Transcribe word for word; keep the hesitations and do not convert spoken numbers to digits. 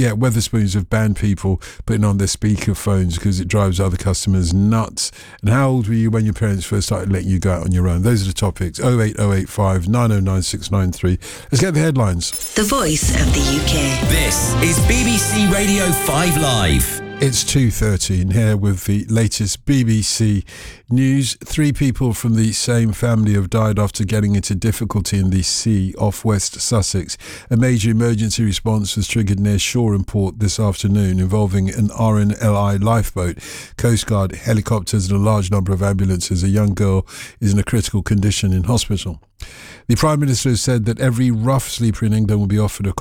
yeah, Wetherspoons have banned people putting on their speaker phones because it drives other customers nuts. And how old were you when your parents first started letting you go out on your own? Those are the topics. oh eight oh eight five nine oh nine six nine three. Let's get the headlines. The Voice of the U K. This is B B C Radio five Live. It's two thirteen here with the latest B B C news. Three people from the same family have died after getting into difficulty in the sea off West Sussex. A major emergency response was triggered near Shoreham this afternoon involving an R N L I lifeboat, Coast Guard helicopters and a large number of ambulances. A young girl is in a critical condition in hospital. The Prime Minister has said that every rough sleeper in England will be offered a